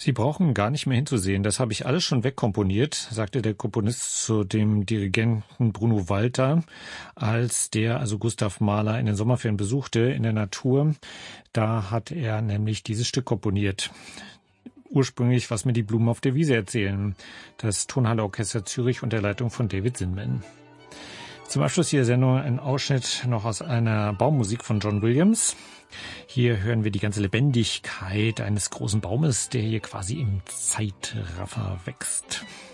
Sie brauchen gar nicht mehr hinzusehen, das habe ich alles schon wegkomponiert, sagte der Komponist zu dem Dirigenten Bruno Walter, als der also Gustav Mahler in den Sommerferien besuchte in der Natur. Da hat er nämlich dieses Stück komponiert. Ursprünglich Was mir die Blumen auf der Wiese erzählen. Das Tonhalle Orchester Zürich unter Leitung von David Zinman. Zum Abschluss hier der Sendung ein Ausschnitt noch aus einer Baummusik von John Williams. Hier hören wir die ganze Lebendigkeit eines großen Baumes, der hier quasi im Zeitraffer wächst.